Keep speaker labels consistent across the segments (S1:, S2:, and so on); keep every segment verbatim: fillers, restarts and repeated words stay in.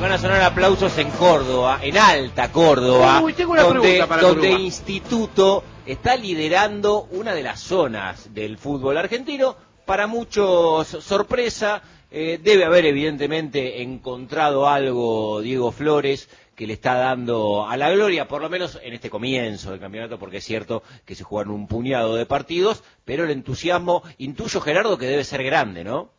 S1: van a sonar aplausos en Córdoba, en Alta Córdoba,
S2: Uy, tengo una
S1: donde,
S2: pregunta para
S1: donde
S2: Córdoba.
S1: Instituto está liderando una de las zonas del fútbol argentino. Para muchos, sorpresa, eh, debe haber evidentemente encontrado algo Diego Flores que le está dando a la gloria, por lo menos en este comienzo del campeonato, porque es cierto que se juegan un puñado de partidos, pero el entusiasmo, intuyo, Gerardo, que debe ser grande, ¿no?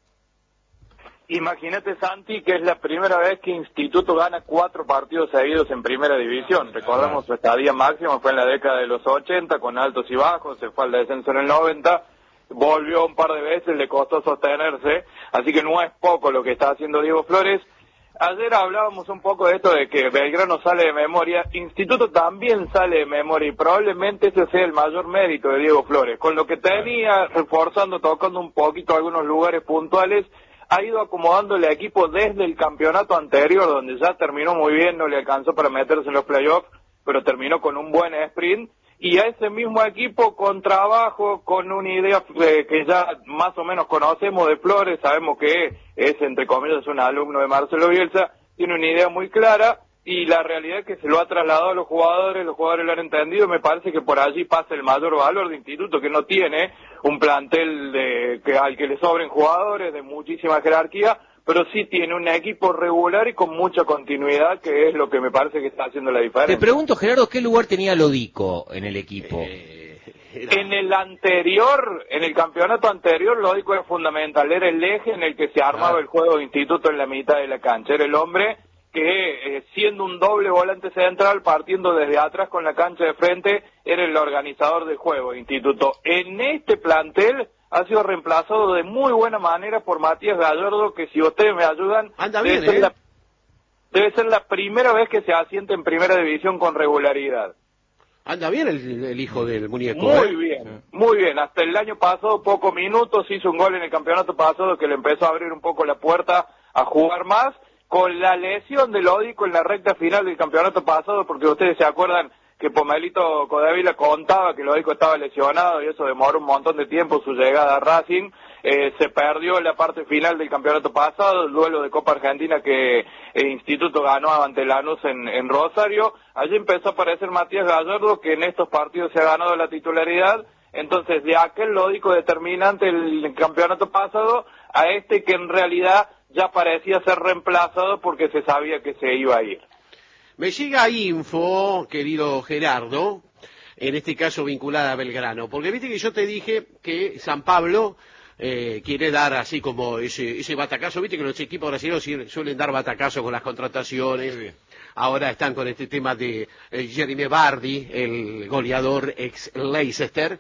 S3: Imagínate, Santi, que es la primera vez que Instituto gana cuatro partidos seguidos en primera división. Recordamos su estadía máxima fue en la década de los ochenta, con altos y bajos, se fue al descenso en el noventa, volvió un par de veces, le costó sostenerse, así que no es poco lo que está haciendo Diego Flores. Ayer hablábamos un poco de esto de que Belgrano sale de memoria, Instituto también sale de memoria y probablemente ese sea el mayor mérito de Diego Flores. Con lo que tenía, reforzando, tocando un poquito algunos lugares puntuales, ha ido acomodando el equipo desde el campeonato anterior, donde ya terminó muy bien, no le alcanzó para meterse en los playoffs, pero terminó con un buen sprint, y a ese mismo equipo con trabajo, con una idea eh, que ya más o menos conocemos de Flores, sabemos que es, entre comillas, un alumno de Marcelo Bielsa, tiene una idea muy clara, y la realidad es que se lo ha trasladado a los jugadores, los jugadores lo han entendido, me parece que por allí pasa el mayor valor de Instituto, que no tiene un plantel de que al que le sobren jugadores de muchísima jerarquía, pero sí tiene un equipo regular y con mucha continuidad, que es lo que me parece que está haciendo la diferencia.
S1: Te pregunto, Gerardo, ¿qué lugar tenía Lodico en el equipo?
S2: Eh, era...
S3: En el anterior, en el campeonato anterior, Lodico era fundamental, era el eje en el que se armaba
S2: ah.
S3: el juego de Instituto en la mitad de la cancha, era el hombre que eh, siendo un doble volante central, partiendo desde atrás con la cancha de frente, era el organizador del juego, Instituto. En este plantel ha sido reemplazado de muy buena manera por Matías Gallardo, que si ustedes me ayudan,
S2: Anda
S3: debe,
S2: bien,
S3: ser
S2: ¿eh?
S3: la, debe ser la primera vez que se asienta en primera división con regularidad.
S2: Anda bien el, el hijo del muñeco.
S3: Muy
S2: ¿eh?
S3: bien, muy bien. Hasta el año pasado, pocos minutos, hizo un gol en el campeonato pasado que le empezó a abrir un poco la puerta a jugar más, con la lesión de Lodico en la recta final del campeonato pasado, porque ustedes se acuerdan que Pomelito Codevila contaba que Lodico estaba lesionado y eso demoró un montón de tiempo su llegada a Racing, eh, se perdió la parte final del campeonato pasado, el duelo de Copa Argentina que el Instituto ganó ante Lanús en, en Rosario. Allí empezó a aparecer Matías Gallardo, que en estos partidos se ha ganado la titularidad. Entonces, de aquel Lodico determinante el campeonato pasado a este que en realidad ya parecía ser reemplazado porque se sabía que se iba a ir.
S2: Me llega info, querido Gerardo, en este caso vinculada a Belgrano, porque viste que yo te dije que San Pablo eh, quiere dar así como ese, ese batacazo, viste que los equipos brasileños suelen dar batacazo con las contrataciones. Ahora están con este tema de eh, Jeremy Vardy, el goleador ex Leicester.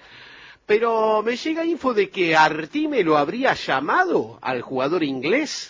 S2: Pero me llega info de que Artime lo habría llamado al jugador inglés.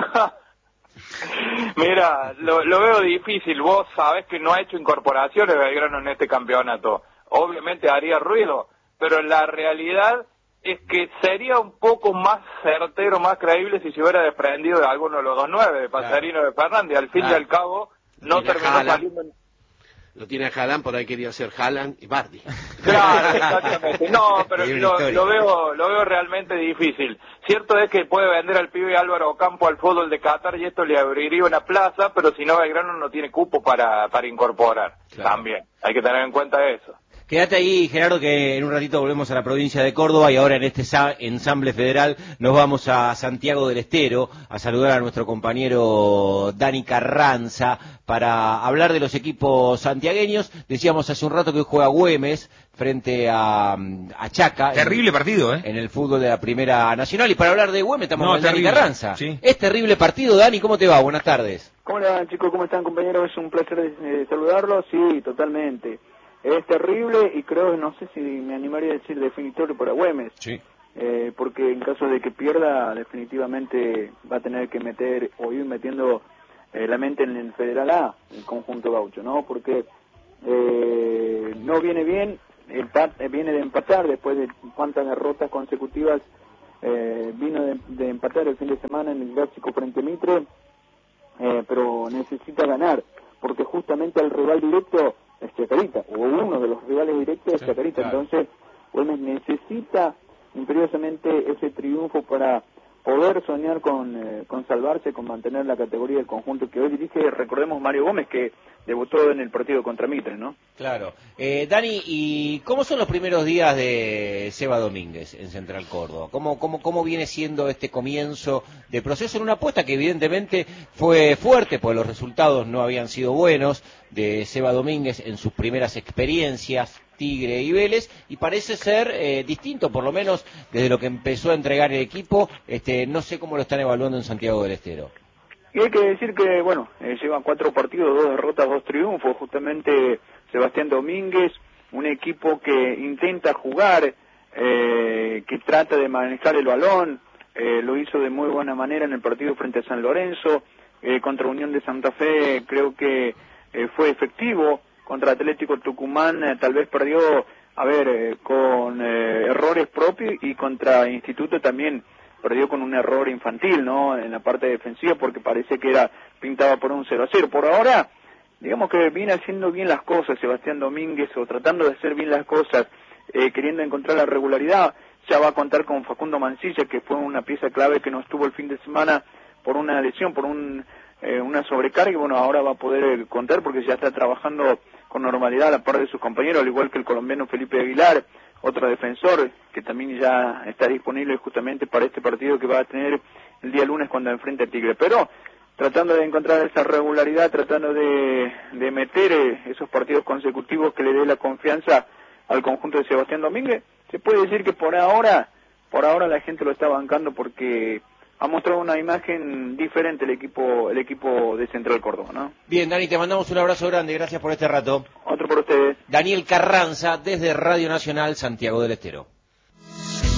S3: Mira, lo, lo veo difícil. Vos sabés que no ha hecho incorporaciones Belgrano en este campeonato. Obviamente haría ruido, pero la realidad es que sería un poco más certero, más creíble si se hubiera desprendido de alguno de los dos nueve, de Pasarino, de Fernández. Al fin
S2: Claro.
S3: y al cabo, no
S2: Tiene
S3: terminó
S2: Haaland.
S3: saliendo...
S2: Lo tiene a Haaland, por ahí quería ser Haaland y Vardy.
S3: Claro, exactamente. No, pero
S1: Hay una
S3: lo,
S1: historia.
S3: lo veo lo veo realmente difícil. Cierto es que puede vender al pibe Álvaro Ocampo al fútbol de Qatar y esto le abriría una plaza, pero si no, Belgrano no tiene cupo para, para incorporar.
S1: Claro.
S3: También, hay que tener en cuenta eso.
S1: Quédate ahí, Gerardo, que en un ratito volvemos a la provincia de Córdoba y ahora en este sa- ensamble federal nos vamos a Santiago del Estero a saludar a nuestro compañero Dani Carranza para hablar de los equipos santiagueños. Decíamos hace un rato que hoy juega Güemes frente a, a Chaca.
S4: Terrible
S1: en,
S4: partido, ¿eh?
S1: En el fútbol de la Primera Nacional. Y para hablar de Güemes estamos
S4: No,
S1: con Dani
S4: terrible,
S1: Carranza.
S4: sí.
S1: Es terrible partido, Dani, ¿cómo te va? Buenas tardes.
S5: ¿Cómo le van, chicos? ¿Cómo están, compañeros? Es un placer eh, saludarlos. Sí, totalmente. Es terrible y creo, no sé si me animaría a decir definitorio para Güemes.
S4: Sí.
S5: Eh, porque en caso de que pierda, definitivamente va a tener que meter o ir metiendo eh, la mente en el Federal A, el conjunto gaucho, ¿no? Porque eh, no viene bien, empat, viene de empatar después de cuántas derrotas consecutivas. Eh, vino de, de empatar el fin de semana en el clásico frente a Mitre, eh, pero necesita ganar, porque justamente el rival directo es Chacarita, o uno de los rivales directos es
S4: Sí,
S5: Chacarita,
S4: claro.
S5: entonces Güemes necesita imperiosamente ese triunfo para poder soñar con, eh, con salvarse, con mantener la categoría del conjunto que hoy dirige, recordemos, Mario Gómez, que debutó en el partido contra Mitre, ¿no?
S1: Claro. Eh, Dani, ¿y cómo son los primeros días de Seba Domínguez en Central Córdoba? ¿Cómo, cómo, cómo viene siendo este comienzo de proceso en una apuesta que evidentemente fue fuerte, porque los resultados no habían sido buenos de Seba Domínguez en sus primeras experiencias, Tigre y Vélez, y parece ser eh, distinto, por lo menos desde lo que empezó a entregar el equipo? Este, no sé cómo lo están evaluando en Santiago del Estero.
S5: Y hay que decir que, bueno, eh, llevan cuatro partidos, dos derrotas, dos triunfos, justamente Sebastián Domínguez, un equipo que intenta jugar, eh, que trata de manejar el balón, eh, lo hizo de muy buena manera en el partido frente a San Lorenzo, eh, contra Unión de Santa Fe creo que eh, fue efectivo, contra Atlético Tucumán eh, tal vez perdió, a ver, eh, con eh, errores propios, y contra Instituto también perdió con un error infantil, ¿no?, en la parte defensiva, porque parece que era pintaba por un cero a cero. Por ahora, digamos que viene haciendo bien las cosas Sebastián Domínguez, o tratando de hacer bien las cosas, eh, queriendo encontrar la regularidad. Ya va a contar con Facundo Mancilla, que fue una pieza clave que no estuvo el fin de semana por una lesión, por un, eh, una sobrecarga, y bueno, ahora va a poder eh, contar porque ya está trabajando con normalidad a la par de sus compañeros, al igual que el colombiano Felipe Aguilar, otro defensor que también ya está disponible justamente para este partido que va a tener el día lunes cuando enfrente a Tigre. Pero tratando de encontrar esa regularidad, tratando de, de meter eh, esos partidos consecutivos que le dé la confianza al conjunto de Sebastián Domínguez. Se puede decir que por ahora, por ahora la gente lo está bancando porque ha mostrado una imagen diferente el equipo, el equipo de Central Córdoba, ¿no?
S1: Bien, Dani, te mandamos un abrazo grande, gracias por este rato.
S5: Otro por ustedes.
S1: Daniel Carranza, desde Radio Nacional, Santiago del Estero.